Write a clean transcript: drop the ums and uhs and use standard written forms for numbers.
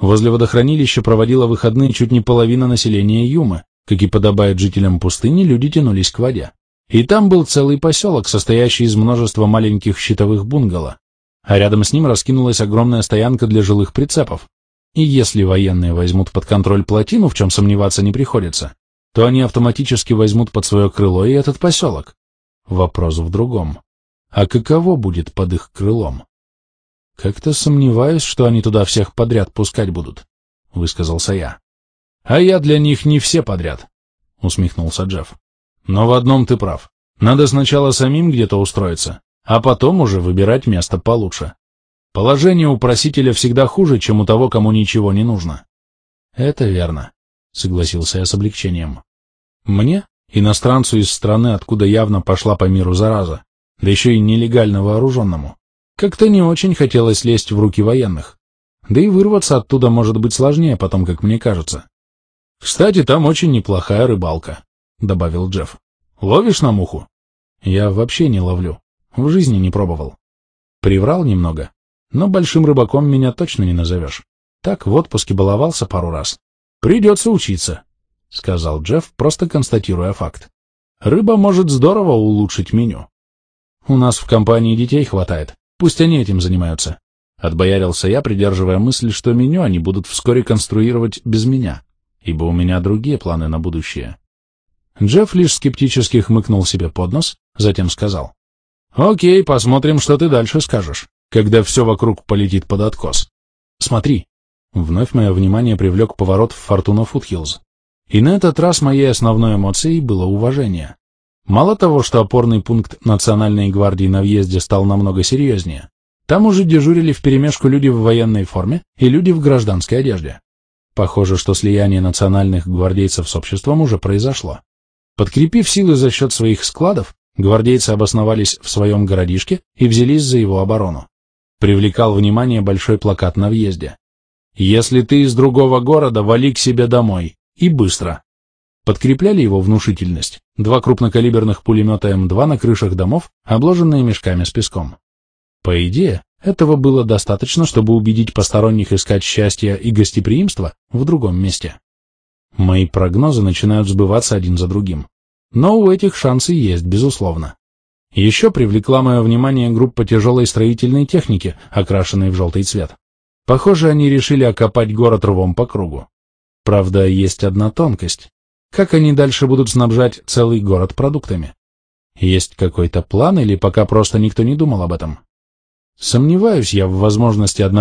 Возле водохранилища проводила выходные чуть не половина населения Юмы. Как и подобает жителям пустыни, люди тянулись к воде. И там был целый поселок, состоящий из множества маленьких щитовых бунгало. А рядом с ним раскинулась огромная стоянка для жилых прицепов. И если военные возьмут под контроль плотину, в чем сомневаться не приходится, то они автоматически возьмут под свое крыло и этот поселок. Вопрос в другом. А каково будет под их крылом? «Как-то сомневаюсь, что они туда всех подряд пускать будут», — высказался я. «А я для них не все подряд», — усмехнулся Джефф. «Но в одном ты прав. Надо сначала самим где-то устроиться, а потом уже выбирать место получше. Положение у просителя всегда хуже, чем у того, кому ничего не нужно». «Это верно», — согласился я с облегчением. «Мне, иностранцу из страны, откуда явно пошла по миру зараза, да еще и нелегально вооруженному, как-то не очень хотелось лезть в руки военных. Да и вырваться оттуда может быть сложнее потом, как мне кажется. «Кстати, там очень неплохая рыбалка», — добавил Джефф. «Ловишь на муху?» «Я вообще не ловлю. В жизни не пробовал». Приврал немного, но большим рыбаком меня точно не назовешь. Так в отпуске баловался пару раз. «Придется учиться», — сказал Джефф, просто констатируя факт. «Рыба может здорово улучшить меню». «У нас в компании детей хватает. Пусть они этим занимаются», — отбоярился я, придерживая мысль, что меню они будут вскоре конструировать без меня, ибо у меня другие планы на будущее. Джефф лишь скептически хмыкнул себе под нос, затем сказал: «Окей, посмотрим, что ты дальше скажешь, когда все вокруг полетит под откос. Смотри». Вновь мое внимание привлек поворот в Фортуна Фудхиллз. И на этот раз моей основной эмоцией было уважение. Мало того, что опорный пункт Национальной гвардии на въезде стал намного серьезнее, там уже дежурили вперемешку люди в военной форме и люди в гражданской одежде. Похоже, что слияние национальных гвардейцев с обществом уже произошло. Подкрепив силы за счет своих складов, гвардейцы обосновались в своем городишке и взялись за его оборону. Привлекал внимание большой плакат на въезде. «Если ты из другого города, вали к себе домой. И быстро». Подкрепляли его внушительность 2 крупнокалиберных пулемета М2 на крышах домов, обложенные мешками с песком. По идее, этого было достаточно, чтобы убедить посторонних искать счастья и гостеприимства в другом месте. Мои прогнозы начинают сбываться один за другим. Но у этих шансы есть, безусловно. Еще привлекла мое внимание группа тяжелой строительной техники, окрашенной в желтый цвет. Похоже, они решили окопать город рвом по кругу. Правда, есть одна тонкость. Как они дальше будут снабжать целый город продуктами? Есть какой-то план или пока просто никто не думал об этом? Сомневаюсь я в возможности